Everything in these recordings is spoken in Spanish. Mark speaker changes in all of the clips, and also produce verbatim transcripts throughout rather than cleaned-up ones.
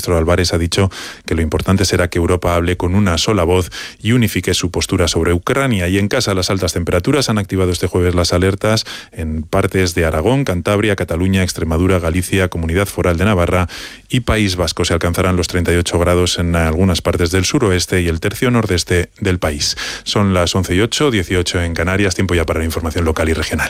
Speaker 1: ministro Álvarez ha dicho que lo importante será que Europa hable con una sola voz y unifique su postura sobre Ucrania. Y en casa, las altas temperaturas han activado este jueves las alertas en partes de Aragón, Cantabria, Cataluña, Extremadura, Galicia, Comunidad Foral de Navarra y País Vasco. Se alcanzarán los treinta y ocho grados en algunas partes del suroeste y el tercio nordeste del país. Son las once y ocho, dieciocho en Canarias, tiempo ya para la información local y regional.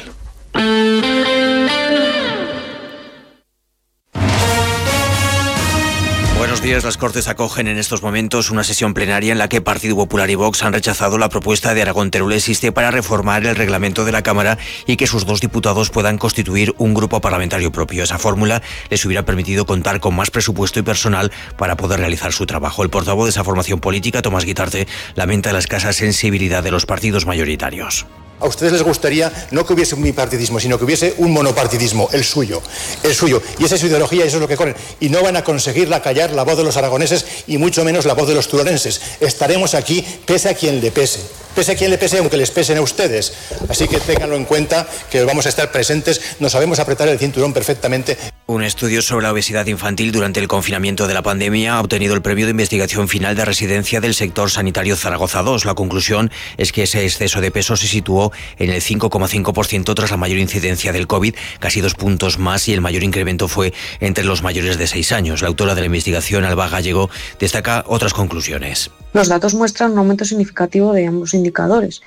Speaker 2: Buenos días. Las Cortes acogen en estos momentos una sesión plenaria en la que Partido Popular y Vox han rechazado la propuesta de Aragón Teruel Existe para reformar el reglamento de la Cámara y que sus dos diputados puedan constituir un grupo parlamentario propio. Esa fórmula les hubiera permitido contar con más presupuesto y personal para poder realizar su trabajo. El portavoz de esa formación política, Tomás Guitarte, lamenta la escasa sensibilidad de los partidos mayoritarios.
Speaker 3: A ustedes les gustaría no que hubiese un bipartidismo, sino que hubiese un monopartidismo, el suyo, el suyo. Y esa es su ideología y eso es lo que corren. Y no van a conseguirla callar la voz de los aragoneses y mucho menos la voz de los turolenses. Estaremos aquí pese a quien le pese. Pese a quien le pese, aunque les pesen a ustedes. Así que ténganlo en cuenta, que vamos a estar presentes, nos sabemos apretar el cinturón perfectamente.
Speaker 2: Un estudio sobre la obesidad infantil durante el confinamiento de la pandemia ha obtenido el premio de investigación final de residencia del sector sanitario Zaragoza dos. La conclusión es que ese exceso de peso se situó en el cinco coma cinco por ciento tras la mayor incidencia del COVID, casi dos puntos más, y el mayor incremento fue entre los mayores de seis años. La autora de la investigación, Alba Gallego, destaca otras conclusiones.
Speaker 4: Los datos muestran un aumento significativo de ambos indicadores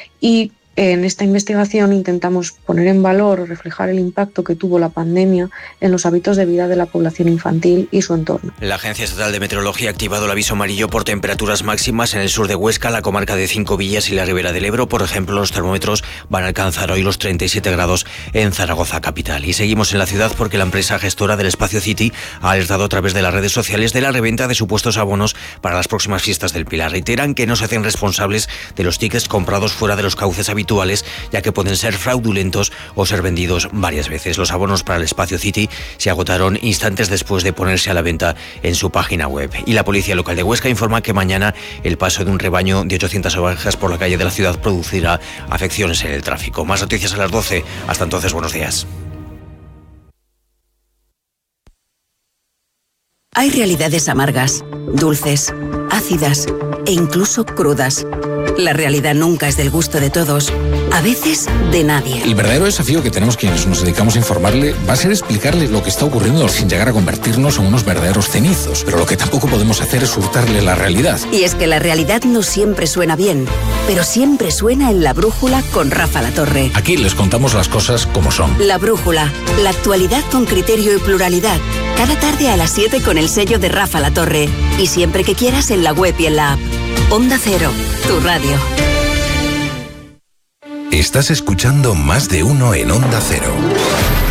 Speaker 4: y en esta investigación intentamos poner en valor o reflejar el impacto que tuvo la pandemia en los hábitos de vida de la población infantil y su entorno.
Speaker 2: La Agencia Estatal de Meteorología ha activado el aviso amarillo por temperaturas máximas en el sur de Huesca, la comarca de Cinco Villas y la Ribera del Ebro. Por ejemplo, los termómetros van a alcanzar hoy los treinta y siete grados en Zaragoza capital. Y seguimos en la ciudad porque la empresa gestora del Espacio City ha alertado a través de las redes sociales de la reventa de supuestos abonos para las próximas fiestas del Pilar. Reiteran que no se hacen responsables de los tickets comprados fuera de los cauces habituales, ya que pueden ser fraudulentos o ser vendidos varias veces. Los abonos para el Espacio City se agotaron instantes después de ponerse a la venta en su página web. Y la Policía Local de Huesca informa que mañana el paso de un rebaño de ochocientas ovejas por la calle de la ciudad producirá afecciones en el tráfico. Más noticias a las doce. Hasta entonces, buenos días.
Speaker 5: Hay realidades amargas, dulces, ácidas e incluso crudas. La realidad nunca es del gusto de todos, a veces de nadie.
Speaker 6: El verdadero desafío que tenemos quienes nos dedicamos a informarle va a ser explicarle lo que está ocurriendo sin llegar a convertirnos en unos verdaderos cenizos. Pero lo que tampoco podemos hacer es hurtarle la realidad.
Speaker 5: Y es que la realidad no siempre suena bien, pero siempre suena en La Brújula con Rafa Latorre.
Speaker 6: Aquí les contamos las cosas como son.
Speaker 5: La Brújula, la actualidad con criterio y pluralidad. Cada tarde a las siete con el sello de Rafa Latorre. Y siempre que quieras en la web y en la app. Onda Cero, tu radio.
Speaker 7: Estás escuchando Más de Uno en Onda Cero.